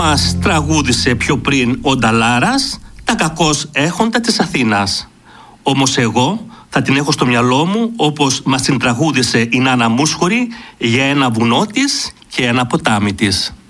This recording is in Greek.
μας τραγούδισε πιο πριν ο Νταλάρας τα κακώς έχοντα της Αθήνας. Όμως εγώ θα την έχω στο μυαλό μου όπως μας την τραγούδισε η Νάνα Μούσχουρη για ένα βουνό της και ένα ποτάμι της.